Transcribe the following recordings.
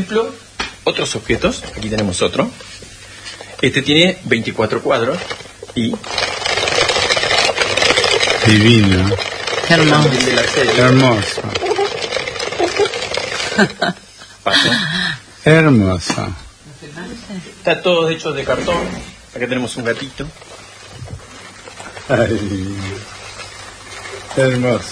ejemplo, otros objetos. Aquí tenemos otro. Este tiene 24 cuadros y... Divino. Hermoso. Hermoso. Hermoso. Está todo hecho de cartón. Acá tenemos un gatito. Ay, hermoso.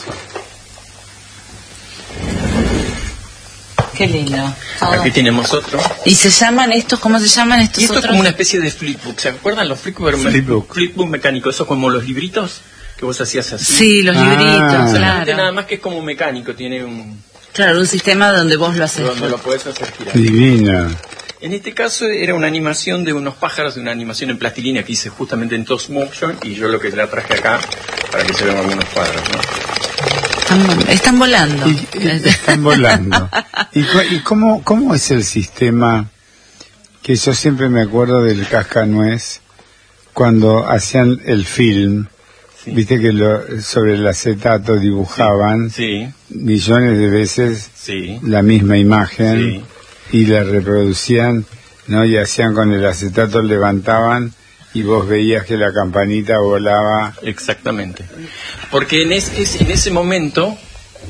Qué lindo. Aquí tenemos otro. ¿Y se llaman estos? ¿Cómo se llaman estos Y esto otros? es como una especie de flipbook. ¿Se acuerdan los flipbook? Flipbook mecánico. Eso como los libritos que vos hacías así. Sí, los libritos, claro. Nada más que es como mecánico. Tiene un... Claro, un sistema donde vos lo haces. Donde lo podés hacer girar. Divina. En este caso era una animación de unos pájaros, de una animación en plastilina que hice justamente en Top Motion, y yo lo que la traje acá para que se vean algunos cuadros, ¿no? Están volando. Están volando. ¿Y cómo es el sistema? Que yo siempre me acuerdo del Cascanuez, cuando hacían el film, sí. Viste que sobre el acetato dibujaban sí. millones de veces sí. la misma imagen. Sí. Y la reproducían, ¿no? Y hacían con el acetato, levantaban y vos veías que la campanita volaba. Exactamente. Porque en ese momento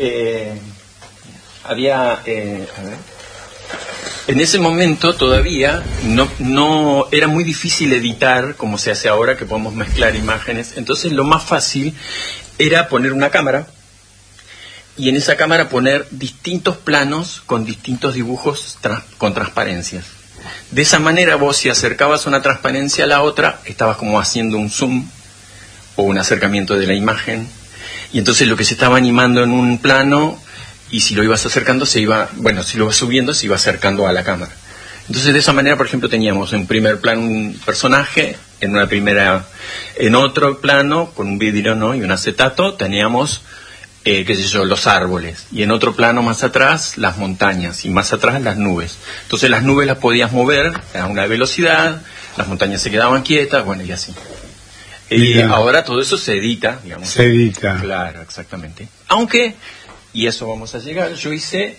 había... a ver. En ese momento todavía no era muy difícil editar como se hace ahora, que podemos mezclar imágenes. Entonces lo más fácil era poner una cámara, y en esa cámara poner distintos planos con distintos dibujos con transparencias. De esa manera vos, si acercabas una transparencia a la otra, estabas como haciendo un zoom o un acercamiento de la imagen, y entonces lo que se estaba animando en un plano, y si lo ibas acercando si lo ibas subiendo, se iba acercando a la cámara. Entonces de esa manera, por ejemplo, teníamos en primer plano un personaje, en otro plano con un vidrio, ¿no? Y un acetato teníamos los árboles, y en otro plano más atrás las montañas, y más atrás las nubes. Entonces las nubes las podías mover a una velocidad, las montañas se quedaban quietas, bueno, y así. Y ahora todo eso se edita, digamos. Se edita. Claro, exactamente. Aunque, y eso vamos a llegar, yo hice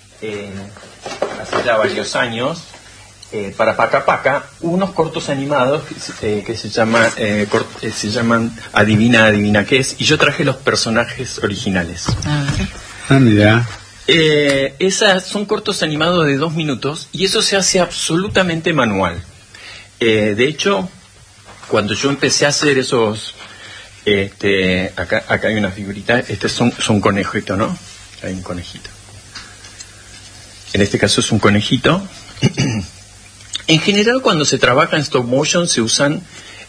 hace ya varios años para Paca Paca unos cortos animados que se llaman Adivina qué es, y yo traje los personajes originales. Mira. Esas son cortos animados de 2 minutos, y eso se hace absolutamente manual. De hecho, cuando yo empecé a hacer esos, acá hay una figurita, es un conejito, ¿no? Hay un conejito. En este caso es un conejito. En general, cuando se trabaja en stop motion, se usan,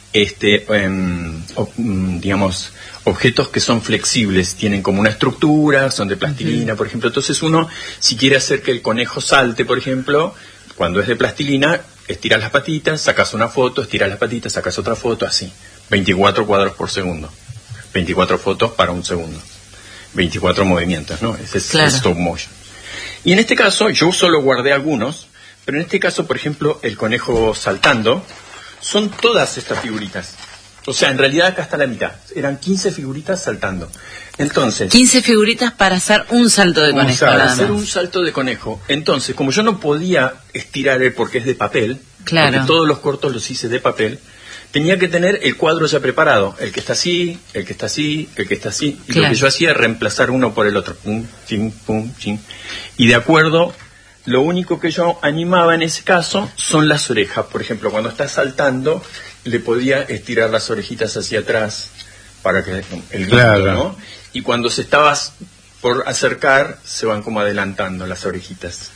digamos, objetos que son flexibles, tienen como una estructura, son de plastilina, por ejemplo. Entonces uno, si quiere hacer que el conejo salte, por ejemplo, cuando es de plastilina, estiras las patitas, sacas una foto, estiras las patitas, sacas otra foto, así. 24 cuadros por segundo. 24 fotos para un segundo. 24 movimientos, ¿no? Ese es stop motion. Y en este caso, yo solo guardé algunos, pero en este caso, por ejemplo, el conejo saltando, son todas estas figuritas. O sea, en realidad acá está la mitad. Eran 15 figuritas saltando. Entonces... 15 figuritas para hacer un salto de conejo. Para hacer un salto de conejo. Entonces, como yo no podía estirar porque es de papel, claro, porque todos los cortos los hice de papel, tenía que tener el cuadro ya preparado. El que está así, el que está así, el que está así. Y lo que yo hacía era reemplazar uno por el otro. Pum, ching, pum, ching. Y de acuerdo... Lo único que yo animaba en ese caso son las orejas. Por ejemplo, cuando está saltando, le podía estirar las orejitas hacia atrás para que el grito, ¿no? Y cuando se estabas por acercar, se van como adelantando las orejitas.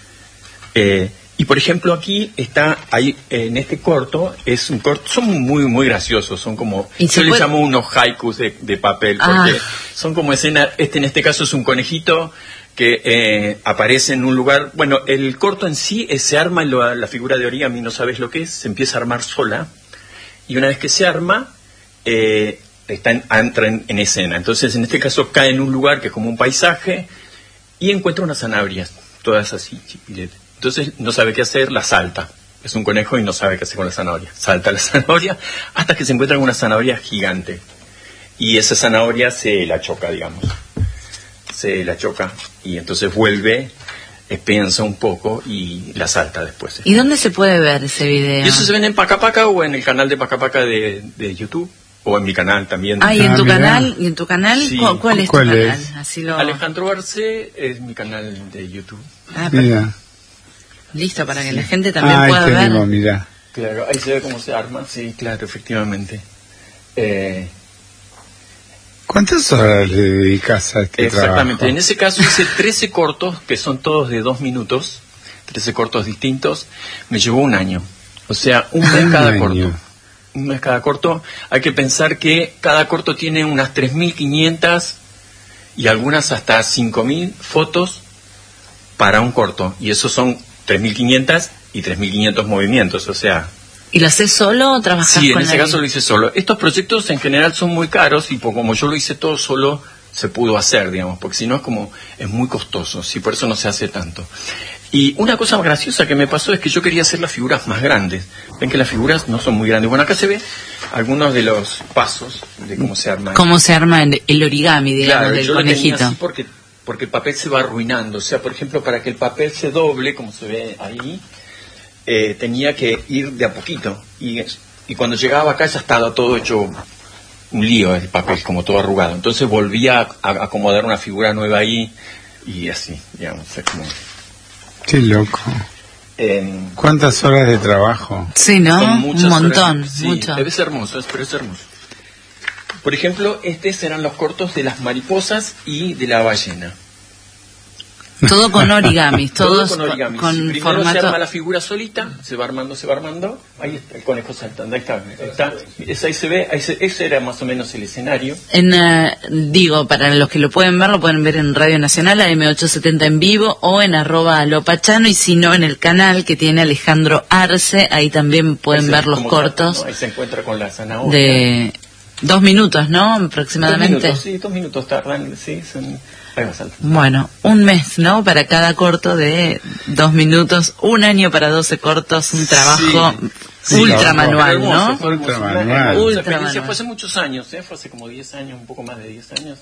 Y por ejemplo, aquí está, ahí en este corto, es un corto, son muy, muy graciosos, son como, yo les llamo unos haikus de papel, porque son como escena, en este caso es un conejito que aparece en un lugar. Bueno, el corto en sí se arma, la figura de origami, no sabes lo que es, se empieza a armar sola, y una vez que se arma, entra en escena. Entonces, en este caso, cae en un lugar que es como un paisaje, y encuentra unas zanahorias, todas así, chipilete. Entonces, no sabe qué hacer, la salta. Es un conejo y no sabe qué hacer con la zanahoria. Salta la zanahoria hasta que se encuentra con una zanahoria gigante. Y esa zanahoria se la choca, digamos. Se la choca y entonces vuelve piensa un poco y la salta después. ¿Y dónde se puede ver ese video? Y eso se ve en Pacapaca o en el canal de Pacapaca de YouTube, o en mi canal también. ¿Y en tu mira. canal? ¿Y en tu canal? Sí. ¿Cuál es tu ¿Cuál canal? es? Así lo... Alejandro Arce es mi canal de YouTube. Mira. Listo, para que la gente también Ahí pueda tenemos, ver. mira. Claro, ahí se ve cómo se arma, sí, claro, efectivamente. ¿Cuántas horas le dedicas a este Exactamente, trabajo? en ese caso hice 13 cortos, que son todos de 2 minutos, 13 cortos distintos, me llevó un año. O sea, un mes cada corto. Un mes cada corto. Hay que pensar que cada corto tiene unas 3.500 y algunas hasta 5.000 fotos para un corto. Y esos son 3.500 y 3.500 movimientos, o sea... ¿Y lo haces solo o trabajas Sí, en con ese alguien? caso lo hice solo. Estos proyectos en general son muy caros y como yo lo hice todo solo, se pudo hacer, digamos, porque si no es muy costoso, sí, por eso no se hace tanto. Y una cosa graciosa que me pasó es que yo quería hacer las figuras más grandes. Ven que las figuras no son muy grandes. Bueno, acá se ve algunos de los pasos de cómo se arma. ¿Cómo se arma el origami, digamos, Claro, del yo lo tenía conejito? así porque el papel se va arruinando. O sea, por ejemplo, para que el papel se doble, como se ve ahí, tenía que ir de a poquito. Y cuando llegaba acá ya estaba todo hecho un lío el papel, como todo arrugado. Entonces volvía a acomodar una figura nueva ahí y así, digamos. Es como, Qué loco. ¿Cuántas horas de trabajo? Sí, ¿no? son muchas Un montón, horas. Sí, mucho. es hermoso, pero es hermoso. Por ejemplo, estos eran los cortos de las mariposas y de la ballena. Todo con origamis, todos con origami. con Primero se formato... arma la figura solita, se va armando. Ahí está el conejo saltando, ahí está. Ahí se ve, ese era más o menos el escenario. Digo, para los que lo pueden ver en Radio Nacional, AM870 en vivo, o en @alopachano, y si no, en el canal que tiene Alejandro Arce, ahí también pueden Ahí se ver ve los cómo cortos salta, ¿no? Ahí se encuentra con la zanahoria. de 2 minutos, ¿no? Aproximadamente. 2 minutos tardan, sí, ahí va saltando. Bueno, un mes, ¿no? Para cada corto de 2 minutos, un año para 12 cortos, un trabajo Sí, ultra no, manual, Pero hermoso, ¿no? fue hermoso. Ultramanual. Una Ultramanual. experiencia, fue hace muchos años, fue hace como 10 años, un poco más de 10 años.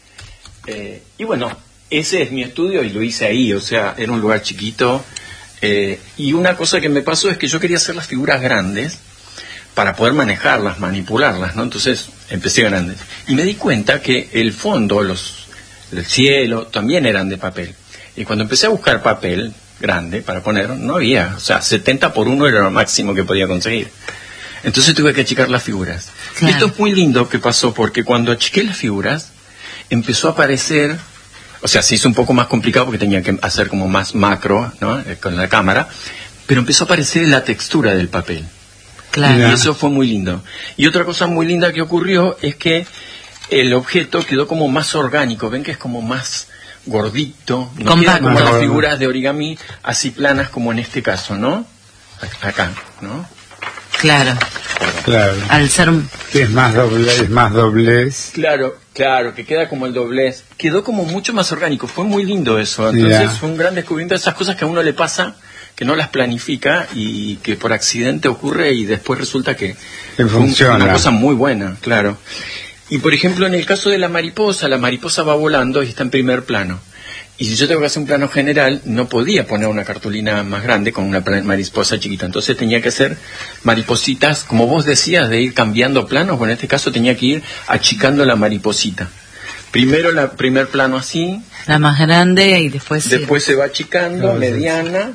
Y bueno, ese es mi estudio y lo hice ahí, o sea, era un lugar chiquito. Y una cosa que me pasó es que yo quería hacer las figuras grandes para poder manejarlas, manipularlas, ¿no? Entonces empecé grandes. Y me di cuenta que el fondo, el cielo, también eran de papel. Y cuando empecé a buscar papel grande para poner, no había. O sea, 70x1 era lo máximo que podía conseguir. Entonces tuve que achicar las figuras. Claro. Y esto es muy lindo que pasó, porque cuando achiqué las figuras, empezó a aparecer... O sea, se hizo un poco más complicado porque tenía que hacer como más macro, ¿no? Con la cámara. Pero empezó a aparecer la textura del papel. Claro. Y eso fue muy lindo. Y otra cosa muy linda que ocurrió es que el objeto quedó como más orgánico. Ven que es como más gordito. No Compacto. queda como las figuras de origami así planas como en este caso, ¿no? Acá, ¿no? Claro. Claro. Al ser... Que es más doblez. Claro, que queda como el doblez. Quedó como mucho más orgánico. Fue muy lindo eso. Entonces Ya. fue un gran descubrimiento de esas cosas que a uno le pasa, que no las planifica y que por accidente ocurre y después resulta que Que fue funciona. una cosa muy buena, claro. Y por ejemplo, en el caso de la mariposa va volando y está en primer plano. Y si yo tengo que hacer un plano general, no podía poner una cartulina más grande con una mariposa chiquita. Entonces tenía que hacer maripositas, como vos decías, de ir cambiando planos. Bueno, en este caso tenía que ir achicando la mariposita. Primero el primer plano así, La más grande y después... después se va achicando, Claro, mediana,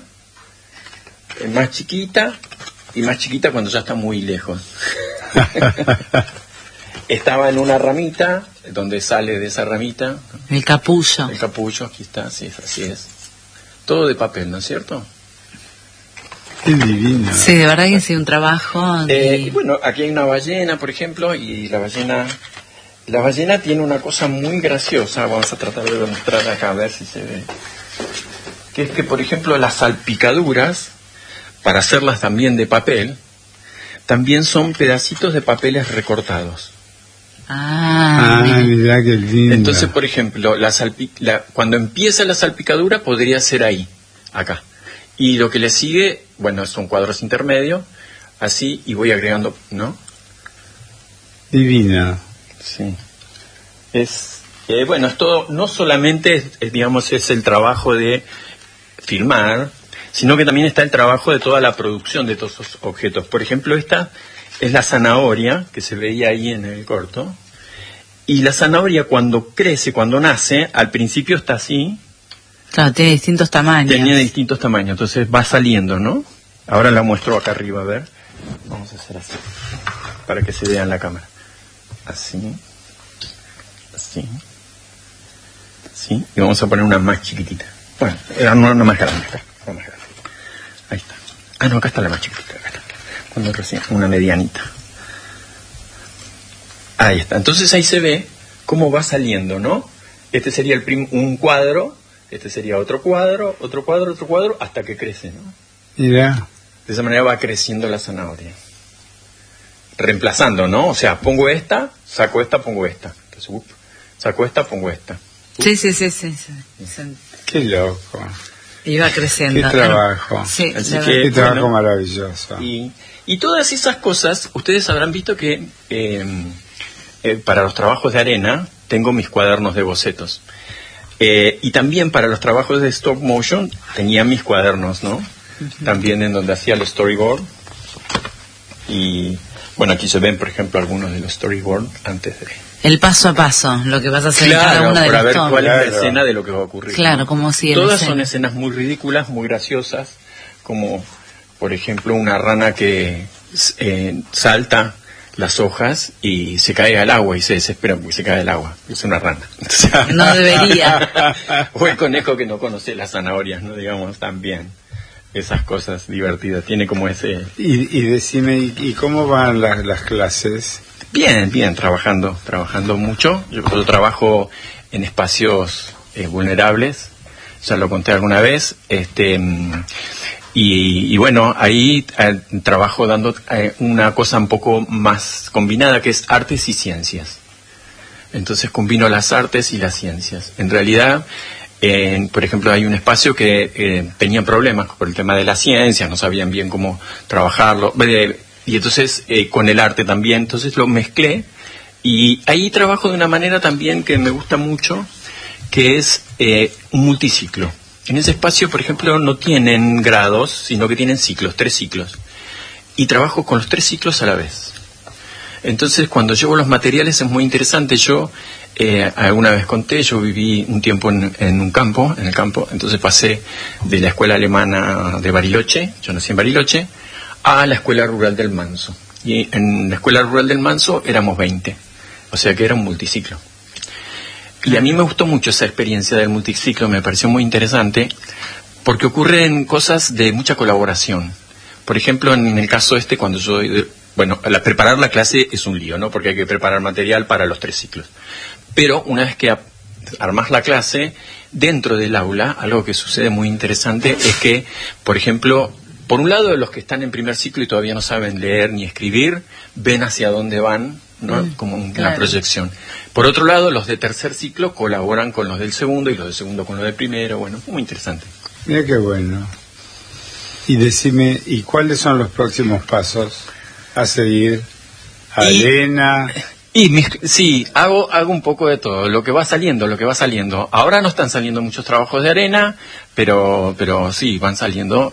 más chiquita, y más chiquita cuando ya está muy lejos. Estaba en una ramita, donde sale de esa ramita, El capullo. el capullo, aquí está, sí, así es. Todo de papel, ¿no es cierto? Qué divino. Sí, de verdad que sí, un trabajo. Y bueno, aquí hay una ballena, por ejemplo, y la ballena tiene una cosa muy graciosa, vamos a tratar de mostrar acá, a ver si se ve. Que es que, por ejemplo, las salpicaduras, para hacerlas también de papel, también son pedacitos de papeles recortados. Mira. Mirá qué lindo. Entonces, por ejemplo, cuando empieza la salpicadura podría ser ahí, acá. Y lo que le sigue, bueno, son cuadros intermedios, así, y voy agregando, ¿no? Divina. Sí. Bueno, es todo, no solamente, digamos, es el trabajo de filmar, sino que también está el trabajo de toda la producción de todos esos objetos. Por ejemplo, esta es la zanahoria que se veía ahí en el corto. Y la zanahoria cuando crece, cuando nace, al principio está así. Claro, tiene distintos tamaños. Tenía distintos tamaños, entonces va saliendo, ¿no? Ahora la muestro acá arriba, a ver. Vamos a hacer así, para que se vea en la cámara. Así. Así. Así. Y vamos a poner una más chiquitita. Bueno, una más grande acá. Una más grande. Ahí está. Ah, no, acá está la más chiquitita. Acá está. Cuando recién, una medianita. Ahí está. Entonces ahí se ve cómo va saliendo, ¿no? Este sería un cuadro, este sería otro cuadro, hasta que crece, ¿no? Mira. De esa manera va creciendo la zanahoria. Reemplazando, ¿no? O sea, pongo esta, saco esta, pongo esta. Entonces, saco esta, pongo esta. Sí. Qué loco. Y va creciendo. Qué trabajo. Sí, qué trabajo maravilloso. Y todas esas cosas, ustedes habrán visto que para los trabajos de arena tengo mis cuadernos de bocetos. Y también para los trabajos de stop motion tenía mis cuadernos, ¿no? Uh-huh. También en donde hacía los storyboard. Y bueno, aquí se ven, por ejemplo, algunos de los storyboard antes de... El paso a paso, lo que vas a hacer en cada una de las tomas. Para ver cuál es la Claro. escena de lo que va a ocurrir. Claro, ¿no? como si... Todas son escenas muy ridículas, muy graciosas, como, por ejemplo, una rana que salta las hojas y se cae al agua y se desespera porque se cae al agua. Es una rana. No debería. O el conejo que no conoce las zanahorias, ¿no? Digamos, también. Esas cosas divertidas. Tiene como ese... Y decime, ¿y cómo van las clases? Bien, trabajando mucho. Yo trabajo en espacios vulnerables. Ya lo conté alguna vez. Y bueno, ahí trabajo dando una cosa un poco más combinada, que es artes y ciencias. Entonces combino las artes y las ciencias. En realidad, por ejemplo, hay un espacio que tenía problemas por el tema de la ciencia, no sabían bien cómo trabajarlo, y entonces con el arte también, entonces lo mezclé, y ahí trabajo de una manera también que me gusta mucho, que es un multiciclo. En ese espacio, por ejemplo, no tienen grados, sino que tienen ciclos, 3 ciclos. Y trabajo con los 3 ciclos a la vez. Entonces, cuando llevo los materiales es muy interesante. Yo, alguna vez conté, yo viví un tiempo en el campo, entonces pasé de la escuela alemana de Bariloche, yo nací en Bariloche, a la escuela rural del Manso. Y en la escuela rural del Manso éramos 20, o sea que era un multiciclo. Y a mí me gustó mucho esa experiencia del multiciclo, me pareció muy interesante, porque ocurren cosas de mucha colaboración. Por ejemplo, en el caso cuando yo... preparar la clase es un lío, ¿no? Porque hay que preparar material para los 3 ciclos. Pero una vez que armas la clase, dentro del aula, algo que sucede muy interesante es que, por ejemplo, por un lado, los que están en primer ciclo y todavía no saben leer ni escribir, ven hacia dónde van, ¿no? Como una proyección. Por otro lado, los de tercer ciclo colaboran con los del segundo y los del segundo con los del primero. Bueno, muy interesante. Mira qué bueno. Y decime, ¿y cuáles son los próximos pasos a seguir? Arena. Sí, hago un poco de todo, lo que va saliendo. Ahora no están saliendo muchos trabajos de arena, pero sí, van saliendo.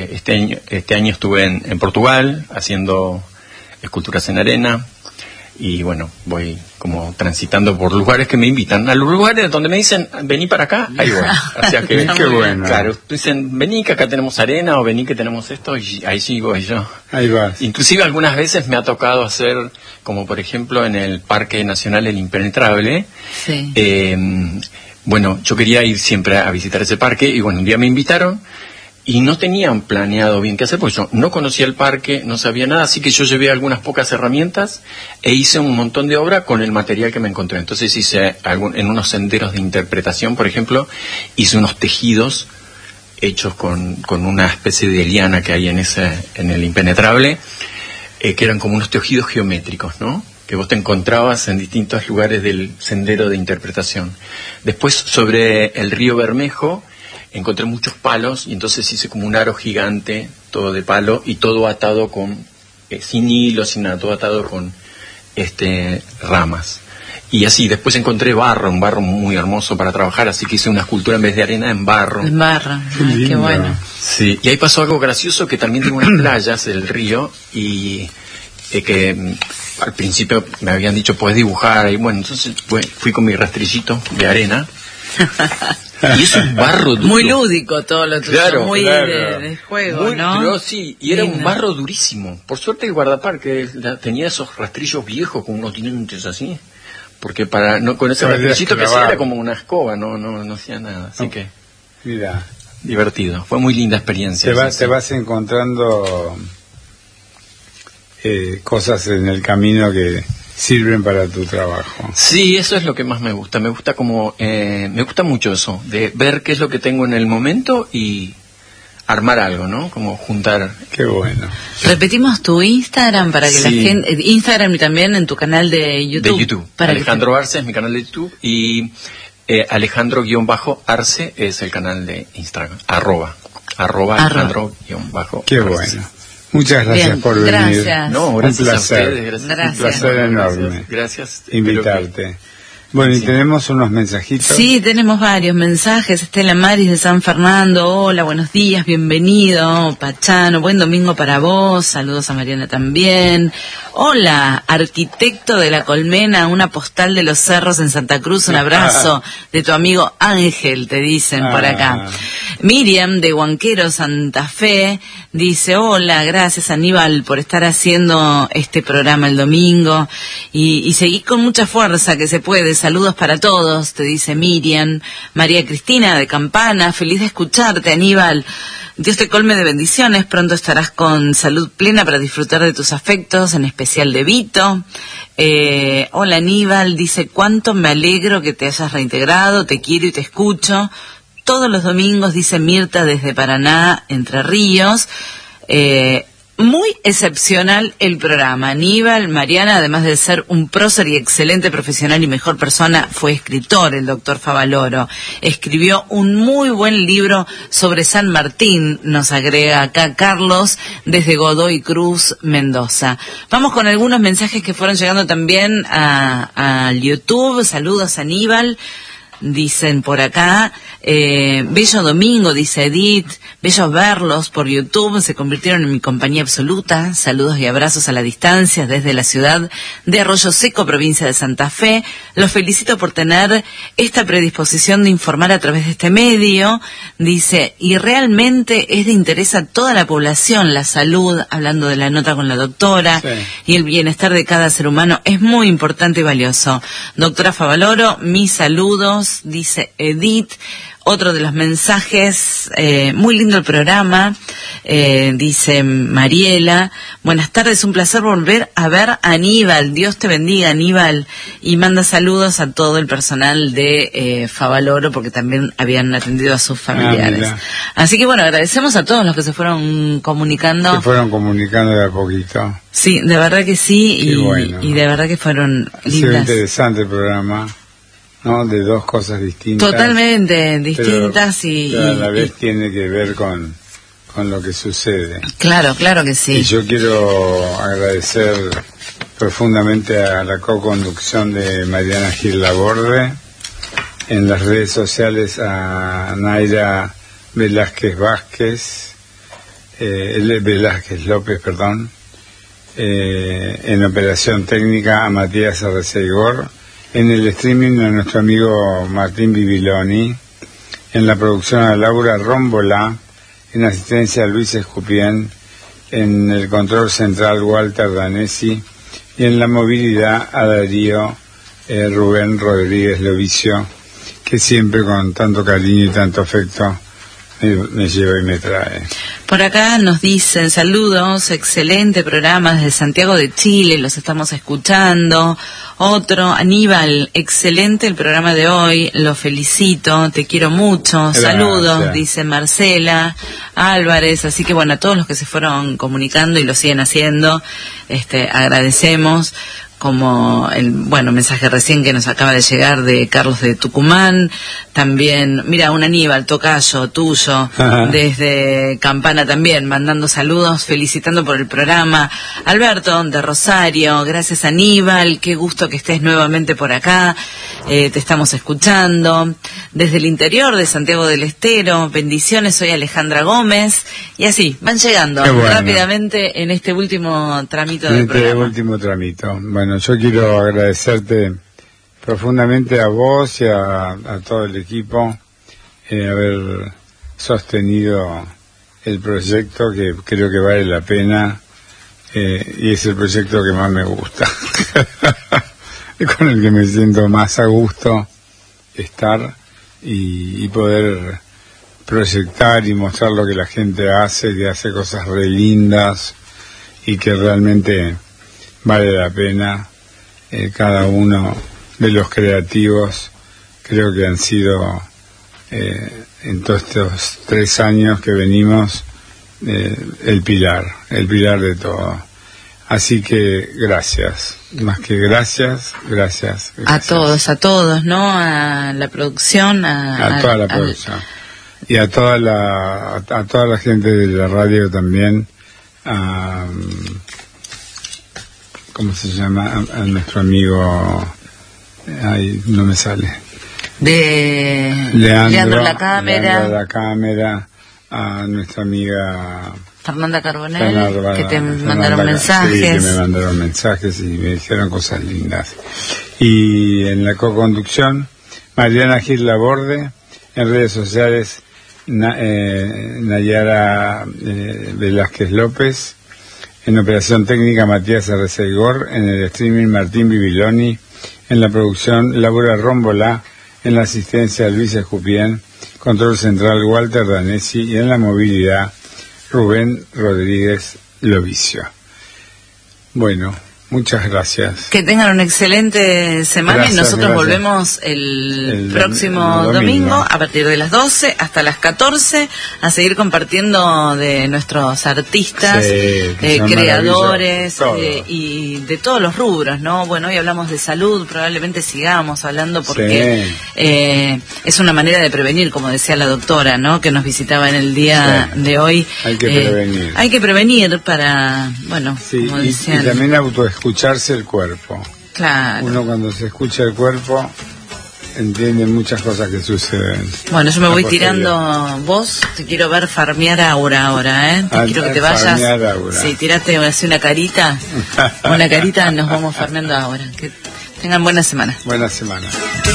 Este año estuve en Portugal haciendo esculturas en arena. Y bueno, voy como transitando por lugares que me invitan. A los lugares donde me dicen, vení para acá, ahí voy. O sea que, qué bueno. Claro, dicen, vení que acá tenemos arena, o vení que tenemos esto, y ahí sí voy yo. Ahí vas. Inclusive algunas veces me ha tocado hacer, como por ejemplo en el Parque Nacional El Impenetrable. Sí. Bueno, yo quería ir siempre a visitar ese parque, y bueno, un día me invitaron, y no tenían planeado bien qué hacer, porque yo no conocía el parque, no sabía nada, así que yo llevé algunas pocas herramientas e hice un montón de obra con el material que me encontré. Entonces hice en unos senderos de interpretación, por ejemplo, hice unos tejidos hechos con una especie de liana que hay en el Impenetrable, que eran como unos tejidos geométricos, ¿no? Que vos te encontrabas en distintos lugares del sendero de interpretación. Después, sobre el río Bermejo, encontré muchos palos y entonces hice como un aro gigante, todo de palo y todo atado sin hilo, sin nada, todo atado con ramas. Y así, después encontré un barro muy hermoso para trabajar, así que hice una escultura en vez de arena en barro. En barro, qué bueno. Sí, y ahí pasó algo gracioso, que también tengo unas playas, el río, y que al principio me habían dicho, puedes dibujar, y bueno, entonces fui con mi rastrillito de arena. Y es un barro duro. Muy lúdico todo lo tuyo, claro, muy claro. De juego, muy, ¿no? Pero sí, y era lindo. un barro durísimo. Por suerte el guardaparque tenía esos rastrillos viejos con unos dientes así, porque con ese rastrillito que hacía era como una escoba, no hacía nada, así que mira, divertido, fue muy linda experiencia. Te vas encontrando cosas en el camino que sirven para tu trabajo. Sí, eso es lo que más me gusta. Me gusta me gusta mucho eso, de ver qué es lo que tengo en el momento y armar algo, ¿no? Como juntar. Qué bueno. Repetimos tu Instagram para que la gente, Instagram y también en tu canal de YouTube. De YouTube. Alejandro Arce es mi canal de YouTube y Alejandro-Arce es el canal de Instagram. Arroba Alejandro-Arce. Qué bueno. Muchas gracias por venir. Gracias. No, gracias un placer. a ustedes. Gracias. Un placer enorme. Gracias. Invitarte. Bueno, y tenemos unos mensajitos. Sí, tenemos varios mensajes. Estela Maris de San Fernando. Hola, buenos días, bienvenido. Pachano, buen domingo para vos. Saludos a Mariana también. Hola, arquitecto de La Colmena, una postal de los cerros en Santa Cruz. Un abrazo de tu amigo Ángel, te dicen por acá. Miriam de Huanquero, Santa Fe, dice, hola, gracias Aníbal por estar haciendo este programa el domingo y seguí con mucha fuerza que se puede. Saludos para todos, te dice Miriam. María Cristina de Campana, feliz de escucharte, Aníbal. Dios te colme de bendiciones, pronto estarás con salud plena para disfrutar de tus afectos, en especial de Vito. Hola Aníbal, dice, cuánto me alegro que te hayas reintegrado, te quiero y te escucho. Todos los domingos, dice Mirta desde Paraná, Entre Ríos. Muy excepcional el programa. Aníbal, Mariana, además de ser un prócer y excelente profesional y mejor persona, fue escritor, el doctor Favaloro. Escribió un muy buen libro sobre San Martín, nos agrega acá Carlos, desde Godoy Cruz, Mendoza. Vamos con algunos mensajes que fueron llegando también a YouTube. Saludos, Aníbal. Dicen por acá, bello domingo, dice Edith, bello verlos por YouTube, se convirtieron en mi compañía absoluta, saludos y abrazos a la distancia desde la ciudad de Arroyo Seco, provincia de Santa Fe, los felicito por tener esta predisposición de informar a través de este medio, dice, y realmente es de interés a toda la población, la salud, hablando de la nota con la doctora, y el bienestar de cada ser humano es muy importante y valioso. Doctora Favaloro, mis saludos, dice Edith. Otro de los mensajes, muy lindo el programa, dice Mariela, buenas tardes, un placer volver a ver a Aníbal, Dios te bendiga Aníbal, y manda saludos a todo el personal de Favaloro, porque también habían atendido a sus familiares. Así que bueno, agradecemos a todos los que se fueron comunicando. Se fueron comunicando de a poquito. Sí, de verdad que sí, y de verdad que fueron lindas. Ha sido interesante el programa. ¿No? De dos cosas distintas. Totalmente distintas, pero a la vez tiene que ver con lo que sucede. Claro, claro que sí. Y yo quiero agradecer profundamente a la co-conducción de Mariana Gil Laborde, en las redes sociales a Naira Velázquez López, en operación técnica a Matías Arreceigor, en el streaming a nuestro amigo Martín Bibiloni, en la producción a Laura Rómbola, en asistencia a Luis Escupien, en el control central Walter Danesi y en la movilidad a Darío Rubén Rodríguez Lovicio, que siempre con tanto cariño y tanto afecto me lleva y me trae. Por acá nos dicen saludos, excelente programa desde Santiago de Chile, los estamos escuchando. Otro, Aníbal, excelente el programa de hoy, lo felicito, te quiero mucho, Gracias. Saludos, dice Marcela Álvarez, así que bueno, a todos los que se fueron comunicando y lo siguen haciendo, agradecemos. como el mensaje recién que nos acaba de llegar de Carlos de Tucumán, también, mira, un Aníbal tocayo tuyo, desde Campana también, mandando saludos, felicitando por el programa. Alberto de Rosario, gracias Aníbal, qué gusto que estés nuevamente por acá, te estamos escuchando. Desde el interior de Santiago del Estero, bendiciones, soy Alejandra Gómez, y así, van llegando rápidamente en este último tramito del programa. Último tramito. Bueno, yo quiero agradecerte profundamente a vos y a todo el equipo haber sostenido el proyecto, que creo que vale la pena, y es el proyecto que más me gusta, con el que me siento más a gusto estar y poder proyectar y mostrar lo que la gente hace, que hace cosas re lindas y que realmente vale la pena. Cada uno de los creativos creo que han sido en todos estos 3 años que venimos el pilar de todo. Así que gracias, más que gracias. A todos, ¿no? A la producción, a toda la producción y a toda la gente de la radio también. ¿Cómo se llama? A nuestro amigo, no me sale. De Leandro La Cámara, a nuestra amiga Fernanda Carbonell, que te mandaron mensajes. Sí, que me mandaron mensajes y me dijeron cosas lindas. Y en la co-conducción, Mariana Gil Laborde, en redes sociales, Nayara Velázquez López, en operación técnica Matías Arreceigor, en el streaming Martín Bibiloni, en la producción Laura Rómbola, en la asistencia Luis Escupien, control central Walter Danesi y en la movilidad Rubén Rodríguez Lovicio. Bueno, muchas gracias. Que tengan una excelente semana. Gracias, y nosotros volvemos el próximo domingo a partir de las 12 hasta las 14 a seguir compartiendo de nuestros artistas, creadores y de todos los rubros, ¿no? Bueno, hoy hablamos de salud, probablemente sigamos hablando porque es una manera de prevenir, como decía la doctora, ¿no? Que nos visitaba en el día de hoy. Hay que prevenir. Hay que prevenir para, como decían. Y también escucharse el cuerpo. Claro. Uno cuando se escucha el cuerpo entiende muchas cosas que suceden. Bueno, yo me voy tirando. Vos te quiero ver farmear aura ahora, ¿eh? Quiero que te vayas. Aura. Sí, tirate así una carita. Nos vamos farmeando ahora. Que tengan buena semana. Buena semana.